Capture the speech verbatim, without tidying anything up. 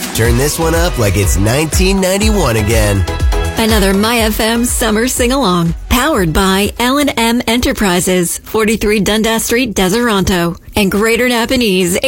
Turn this one up like it's nineteen ninety-one again. Another MyFM Summer Sing-Along. Powered by L and M Enterprises, forty-three Dundas Street, Deseronto. And Greater Napanese,